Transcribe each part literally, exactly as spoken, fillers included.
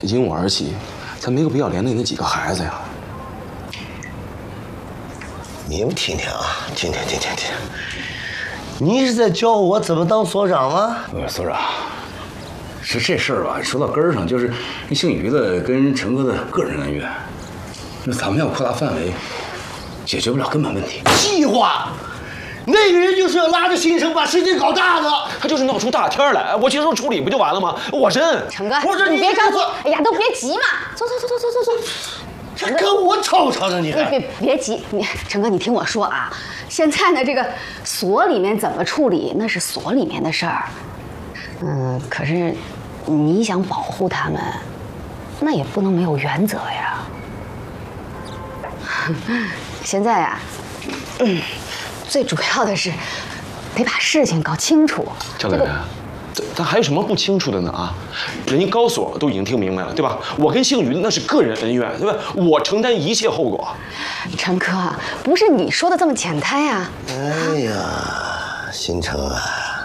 因我而起，咱没有必要连累那几个孩子呀。 你们听听啊，听听听听听，你是在教我怎么当所长吗？ 呃，所长，是这事儿吧？说到根儿上，就是那姓于的跟陈哥的个人恩怨，那咱们要扩大范围，解决不了根本问题。 计划。 那个人就是要拉着新生把事情搞大的， 他就是闹出大天来，我接受处理不就完了吗？我认。 成哥， 不是你别着急，哎呀，都别急嘛，走走走走走走走。 这跟我吵吵呢，你别别别急，你成哥，你听我说啊，现在呢，这个所里面怎么处理，那是所里面的事儿。嗯，可是你想保护他们，那也不能没有原则呀。现在啊，嗯。 最主要的是，得把事情搞清楚。 江委员，这咱还有什么不清楚的呢？啊，人家高所都已经听明白了，对吧？我跟姓于那是个人恩怨，对吧？我承担一切后果。 陈科，不是你说的这么简单呀！ 哎呀，新城啊，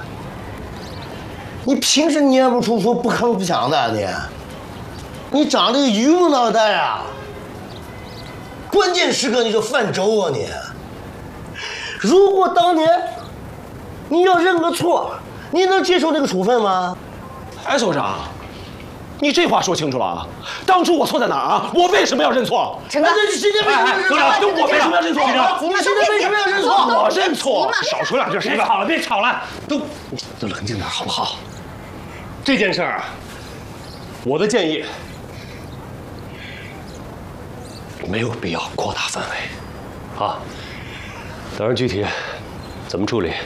你平时蔫不出出、不吭不响的你，你长这个榆木脑袋啊！关键时刻你就犯轴啊你！ 如果当年你要认个错，你能接受这个处分吗？ 哎，所长，你这话说清楚了啊！当初我错在哪儿啊？我为什么要认错？ 陈哥， 那你现在为什么要认错？ 那我为什么要认错？ 你现在为什么要认错？ 我认错，少说两句。 别吵了，别吵了，都都冷静点好不好？ 这件事儿啊，我的建议没有必要扩大范围，啊。 当然，具体怎么处理，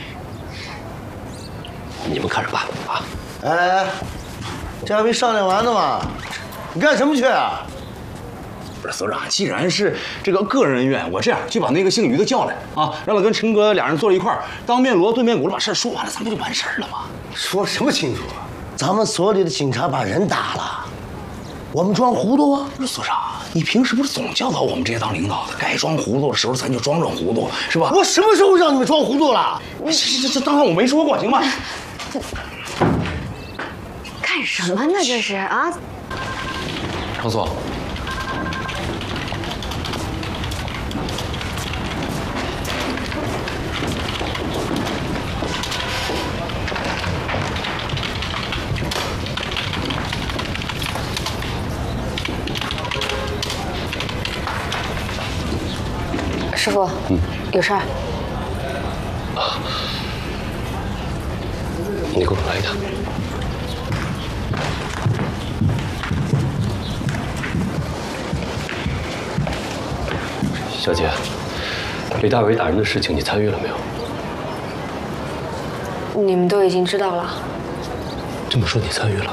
你们看着办啊！ 来来来，这还没商量完呢吗？你干什么去啊？ 不是所长，既然是这个个人恩怨，我这样去把那个姓于的叫来啊，让他跟陈哥俩人坐一块儿，当面锣对面鼓的把事儿说完了，咱不就完事儿了吗？ 说什么清楚？咱们所里的警察把人打了，我们装糊涂啊？ 不是所长。 你平时不是总教导我们这些当领导的，该装糊涂的时候咱就装装糊涂，是吧？ 我什么时候让你们装糊涂了？ 这这这，当然我没说过，行吗？ 干什么呢？这是啊！ 程所， 师傅，嗯，有事儿。 啊，你给我来一趟。小姐，李大为打人的事情你参与了没有？ 你们都已经知道了。 这么说你参与了？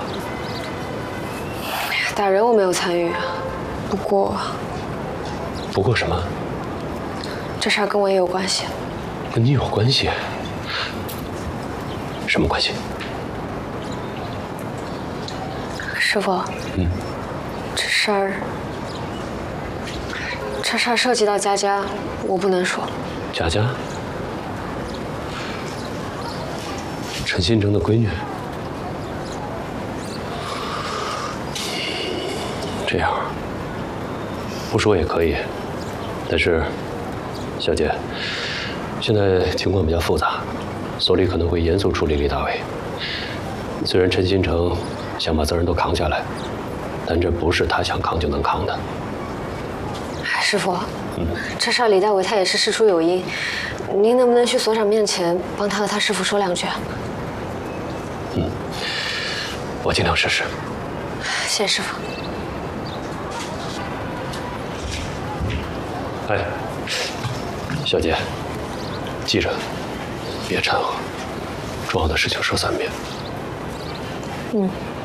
打人我没有参与，不过…… 不过什么？ 这事儿跟我也有关系， 跟你有关系？什么关系？ 师傅，嗯，这事儿，这事儿涉及到佳佳，我不能说。 佳佳，陈新成的闺女。这样，不说也可以，但是。 小姐，现在情况比较复杂，所里可能会严肃处理李大为。虽然陈新成想把责任都扛下来，但这不是他想扛就能扛的。 师傅，嗯，这事儿李大为他也是事出有因，您能不能去所长面前帮他和他师傅说两句？ 嗯，我尽量试试。 谢谢师傅。 哎。 小姐，记着，别掺和，重要的事情说三遍。 嗯。